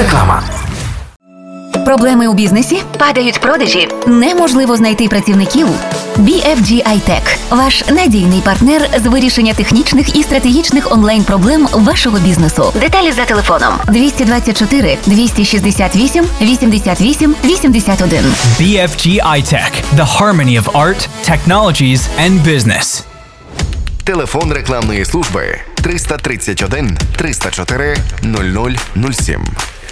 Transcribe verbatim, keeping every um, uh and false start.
Реклама. Проблеми у бізнесі? Падають продажі? Неможливо знайти працівників? бі еф джі ай Tech – ваш надійний партнер з вирішення технічних і стратегічних онлайн-проблем вашого бізнесу. Деталі за телефоном двісті двадцять чотири двісті шістдесят вісім вісімдесят вісім вісімдесят один. бі еф джі ай Tech – the harmony of art, technologies and business. Телефон рекламної служби триста тридцять один триста чотири нуль нуль нуль сім.